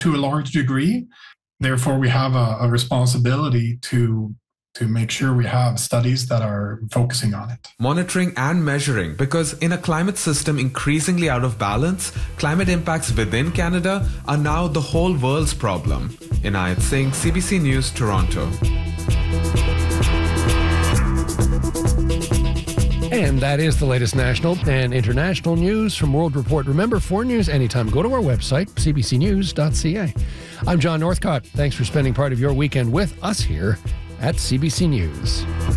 to a large degree. Therefore, we have a responsibility to make sure we have studies that are focusing on it. Monitoring and measuring, because in a climate system increasingly out of balance, climate impacts within Canada are now the whole world's problem. Inayat Singh, CBC News, Toronto. And that is the latest national and international news from World Report. Remember, for news anytime, go to our website, cbcnews.ca. I'm John Northcott. Thanks for spending part of your weekend with us here at CBC News.